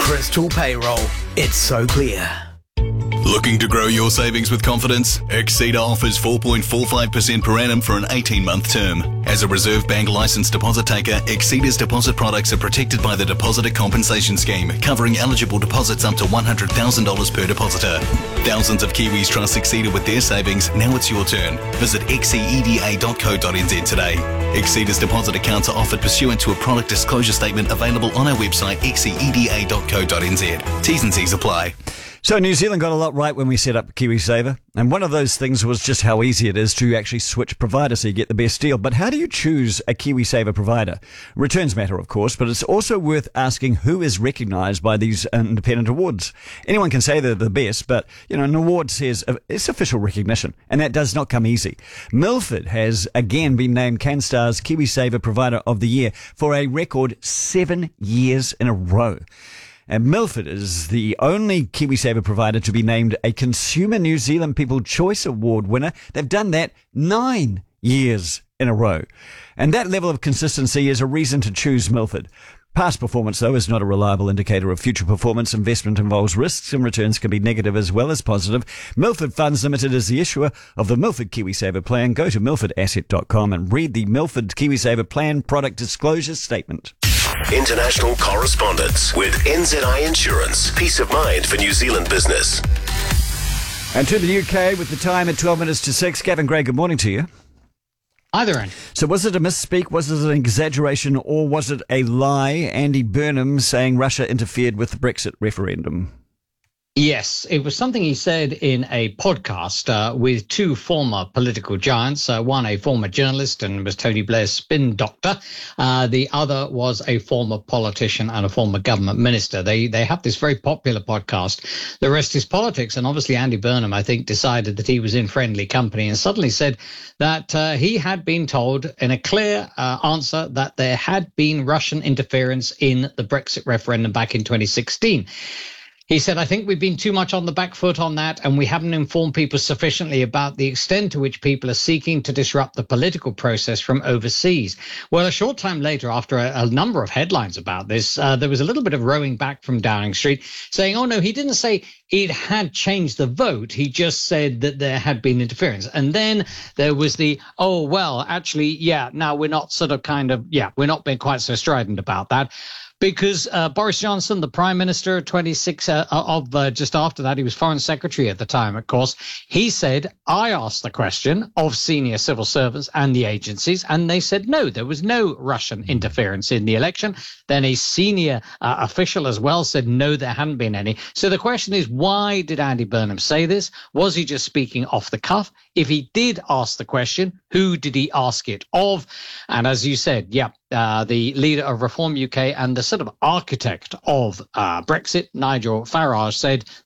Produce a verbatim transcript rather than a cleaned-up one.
Crystal Payroll. It's so clear. Looking to grow your savings with confidence? Exceeder offers four point four five percent per annum for an eighteen-month term. As a Reserve Bank licensed deposit taker, Exceeder's deposit products are protected by the Depositor Compensation Scheme, covering eligible deposits up to one hundred thousand dollars per depositor. Thousands of Kiwis trust Exceeder with their savings. Now it's your turn. Visit exceeda dot co dot n z today. Exceeder's deposit accounts are offered pursuant to a product disclosure statement available on our website exceeda dot co dot n z. T's and C's apply. So New Zealand got a lot right when we set up KiwiSaver, and one of those things was just how easy it is to actually switch provider so you get the best deal. But how do you choose a KiwiSaver provider? Returns matter, of course, but it's also worth asking who is recognised by these independent awards. Anyone can say they're the best, but you know, an award says it's official recognition, and that does not come easy. Milford has again been named CanStar's KiwiSaver Provider of the Year for a record seven years in a row. And Milford is the only KiwiSaver provider to be named a Consumer New Zealand People Choice Award winner. They've done that nine years in a row. And that level of consistency is a reason to choose Milford. Past performance, though, is not a reliable indicator of future performance. Investment involves risks and returns can be negative as well as positive. Milford Funds Limited is the issuer of the Milford KiwiSaver Plan. Go to milford asset dot com and read the Milford KiwiSaver Plan product disclosure statement. International correspondence with N Z I Insurance. Peace of mind for New Zealand business. And to the U K with the time at twelve minutes to six. Gavin Gray, good morning to you. Hi there, Andy. So was it a misspeak, was it an exaggeration, or was it a lie? Andy Burnham saying Russia interfered with the Brexit referendum. Yes, it was something he said in a podcast uh, with two former political giants. Uh, one, a former journalist and was Tony Blair's spin doctor. Uh, the other was a former politician and a former government minister. They they have this very popular podcast, The Rest is Politics. And obviously Andy Burnham, I think, decided that he was in friendly company and suddenly said that uh, he had been told in a clear uh, answer that there had been Russian interference in the Brexit referendum back in twenty sixteen. He said, I think we've been too much on the back foot on that, and we haven't informed people sufficiently about the extent to which people are seeking to disrupt the political process from overseas. Well, a short time later, after a, a number of headlines about this, uh, there was a little bit of rowing back from Downing Street saying, oh, no, he didn't say it had changed the vote. He just said that there had been interference. And then there was the, oh, well, actually, yeah, now we're not sort of kind of, yeah, we're not being quite so strident about that. Because uh, Boris Johnson, the Prime Minister, twenty-six uh, of uh, just after that, he was Foreign Secretary at the time, of course, he said, I asked the question of senior civil servants and the agencies, and they said no, there was no Russian interference in the election. Then a senior uh, official as well said no, there hadn't been any. So the question is, why did Andy Burnham say this? Was he just speaking off the cuff? If he did ask the question, who did he ask it of? And as you said, yeah, uh, the leader of Reform U K and the sort of architect of uh, Brexit, Nigel Farage, said